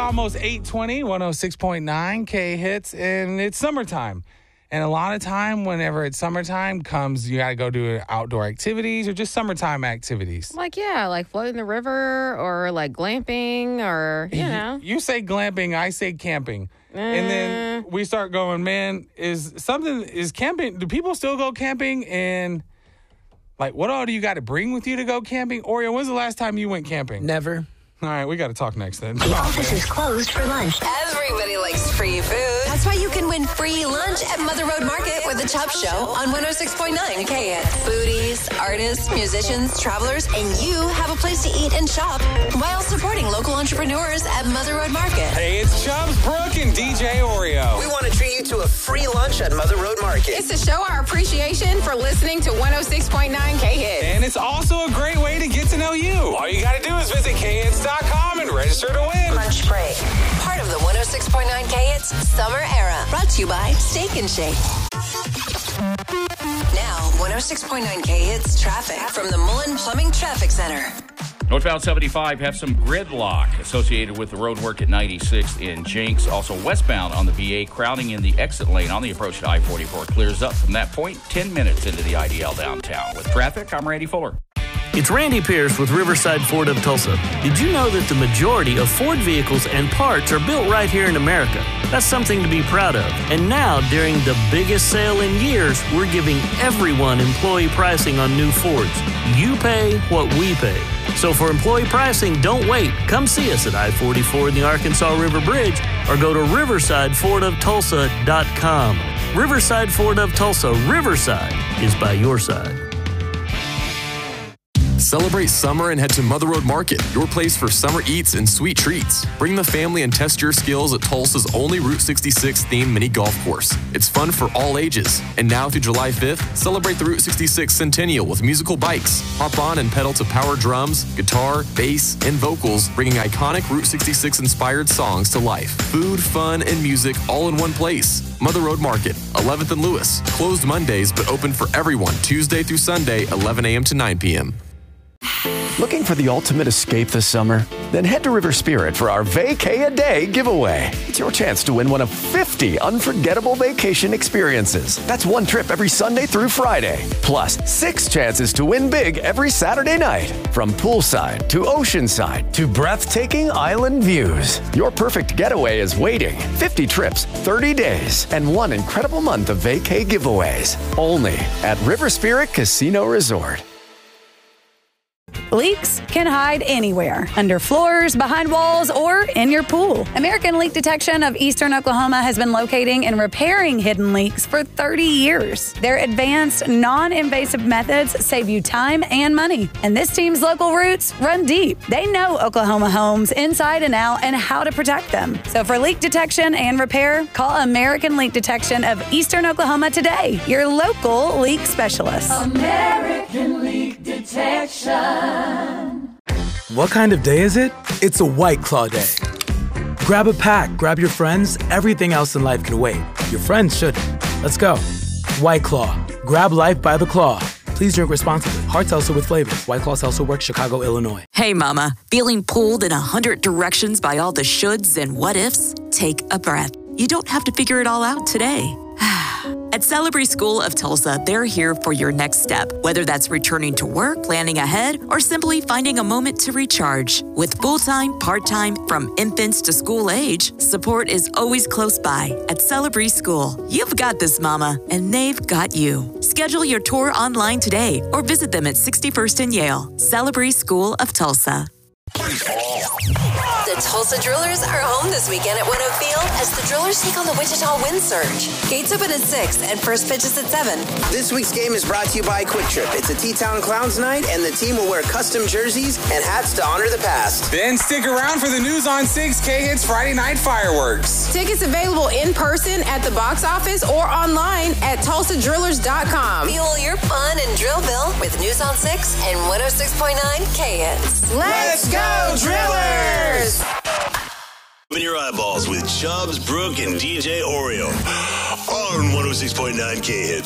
almost 8:20, 106.9 K hits, and it's summertime. And a lot of time, whenever it's summertime comes, you got to go do outdoor activities or just summertime activities. Like floating the river or like glamping or, You say glamping, I say camping. And then we start going, man, is camping, do people still go camping? And like, what all do you got to bring with you to go camping? Oreo, when's the last time you went camping? Never. All right, we got to talk next then. The office is closed for lunch. Everybody likes free food. That's why you can win free lunch at Mother Road Market with the Chubb Show on 106.9 KHITS. Foodies, artists, musicians, travelers, and you have a place to eat and shop while supporting local entrepreneurs at Mother Road Market. Hey, it's Chubbs, Brooke, and DJ Oreo. We want to treat you to a free lunch at Mother Road Market. It's to show our appreciation for listening to 106.9 KHITS. And it's also a great way to get to know you. All you got to do is visit KHITS.com and register to win. Lunch break. Part of the 106.9 KHITS Summer Era. Brought to you by Steak and Shake. Now, 106.9 KHITS traffic from the Mullen Plumbing Traffic Center. Northbound 75 have some gridlock associated with the road work at 96 in Jenks. Also westbound on the VA, crowding in the exit lane on the approach to I-44 clears up from that point 10 minutes into the IDL downtown. With traffic, I'm Randy Fuller. It's Randy Pierce with Riverside Ford of Tulsa. Did you know that the majority of Ford vehicles and parts are built right here in America? That's something to be proud of. And now, during the biggest sale in years, we're giving everyone employee pricing on new Fords. You pay what we pay. So for employee pricing, don't wait. Come see us at I-44 in the Arkansas River Bridge or go to riversidefordofTulsa.com. Riverside Ford of Tulsa. Riverside is by your side. Celebrate summer and head to Mother Road Market, your place for summer eats and sweet treats. Bring the family and test your skills at Tulsa's only Route 66 themed mini golf course. It's fun for all ages. And now through July 5th, celebrate the Route 66 Centennial with musical bikes. Hop on and pedal to power drums, guitar, bass, and vocals, bringing iconic Route 66 inspired songs to life. Food, fun, and music all in one place. Mother Road Market, 11th and Lewis. Closed Mondays, but open for everyone Tuesday through Sunday, 11 a.m. to 9 p.m. Looking for the ultimate escape this summer? Then head to River Spirit for our Vacay a Day giveaway. It's your chance to win one of 50 unforgettable vacation experiences. That's one trip every Sunday through Friday. Plus, 6 chances to win big every Saturday night. From poolside to oceanside to breathtaking island views. Your perfect getaway is waiting. 50 trips, 30 days, and one incredible month of Vacay giveaways. Only at River Spirit Casino Resort. Leaks can hide anywhere, under floors, behind walls, or in your pool. American Leak Detection of Eastern Oklahoma has been locating and repairing hidden leaks for 30 years. Their advanced, non-invasive methods save you time and money. And this team's local roots run deep. They know Oklahoma homes inside and out and how to protect them. So for leak detection and repair, call American Leak Detection of Eastern Oklahoma today, your local leak specialist. American Leak Detection. What kind of day is it? It's a White Claw day. Grab a pack, grab your friends. Everything else in life can wait. Your friends shouldn't. Let's go. White Claw. Grab life by the claw. Please drink responsibly. Hard seltzer with flavors. White Claw Seltzer Works, Chicago, Illinois. Hey, mama. Feeling pulled in 100 directions by all the shoulds and what ifs? Take a breath. You don't have to figure it all out today. At Celebrity School of Tulsa, they're here for your next step, whether that's returning to work, planning ahead, or simply finding a moment to recharge. With full-time, part-time, from infants to school age, support is always close by at Celebrity School. You've got this, mama, and they've got you. Schedule your tour online today or visit them at 61st and Yale. Celebrity School of Tulsa. The Tulsa Drillers are home this weekend at Winnow Field as the Drillers take on the Wichita Wind Surge. Gates open at 6 and first pitch is at 7. This week's game is brought to you by Quick Trip. It's a T-Town Clowns night, and the team will wear custom jerseys and hats to honor the past. Then stick around for the News on 6 KHITS Friday Night Fireworks. Tickets available in person at the box office or online at TulsaDrillers.com. Fuel your fun in Drillville with News on 6 and 106.9 KHITS. Let's go, Drillers! In your eyeballs with Chubbs, Brooke, and DJ Oreo on 106.9 KHITS.